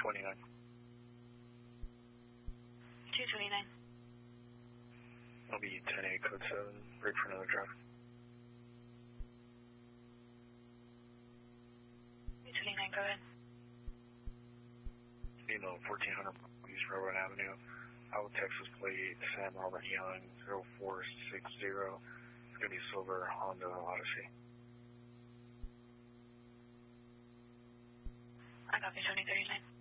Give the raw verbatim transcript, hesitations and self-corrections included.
twenty-nine. two twenty-nine. I'll be ten eight, code seven, ready for another drive. two twenty-nine, go ahead. Email fourteen hundred East Railroad Avenue, Iowa, Texas plate, Sam Robert Young, zero four six zero. It's going to be silver Honda Odyssey. I copy, Tony thirty-nine.